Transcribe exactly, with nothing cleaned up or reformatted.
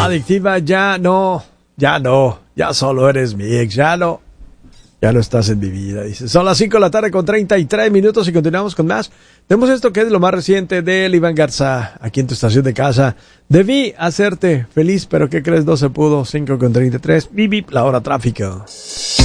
Adictiva, ya no, ya no, ya solo eres mi ex, ya no, ya no estás en mi vida. Dice, son las cinco de la tarde con treinta y tres minutos y continuamos con más. Tenemos esto que es lo más reciente de Iván Garza, aquí en tu estación de casa. Debí hacerte feliz, pero ¿qué crees? No se pudo. cinco con treinta y tres. Bip, bip, la hora tráfico.